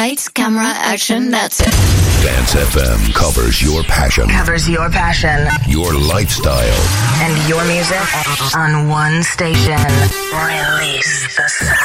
Lights, camera, action, that's it. Dance FM covers your passion. Covers your passion. Your lifestyle. And your music on one station. Release the sound.